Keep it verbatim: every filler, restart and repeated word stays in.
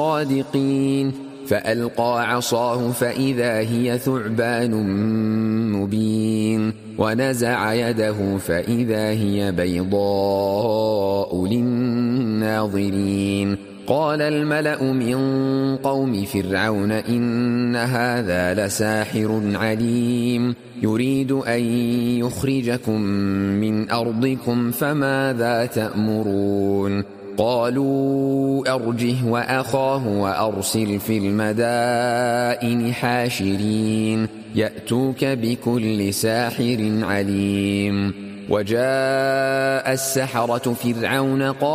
الصادقين فألقى عصاه فإذا هي ثعبان مبين ونزع يده فإذا هي بيضاء للناظرين قال الملأ من قوم فرعون إن هذا لساحر عليم يريد أن يخرجكم من أرضكم فماذا تأمرون قالوا أرجه وأخاه وأرسل في المدائن حاشرين يأتوك بكل ساحر عليم وجاء السحرة فرعون قال